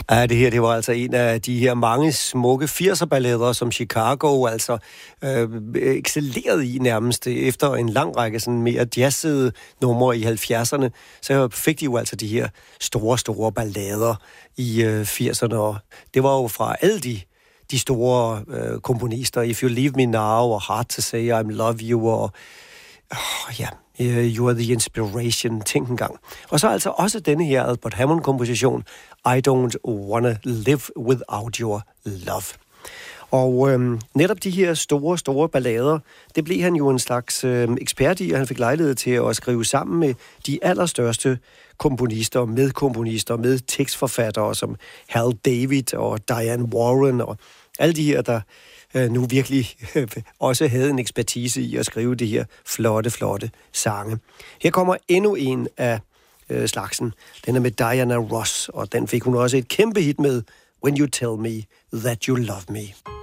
Ja, det her, det var altså en af de her mange smukke 80'er-ballader, som Chicago altså excellerede i nærmest efter en lang række sådan mere jazzede numre i 70'erne. Så fik de jo altså de her store ballader i 80'erne, og det var jo fra alle de store komponister. If You Leave Me Now, og Hard to Say I Love You, og You Are the Inspiration, tænk en gang. Og så altså også denne her Albert Hammond-komposition, I Don't Wanna Live Without Your Love. Og netop de her store ballader, det blev han jo en slags ekspert i, og han fik lejlighed til at skrive sammen med de allerstørste komponister, med tekstforfattere som Hal David og Diane Warren og alle de her, der nu virkelig også havde en ekspertise i at skrive de her flotte sange. Her kommer endnu en af slagsen. Den er med Diana Ross, og den fik hun også et kæmpe hit med, When You Tell Me That You Love Me.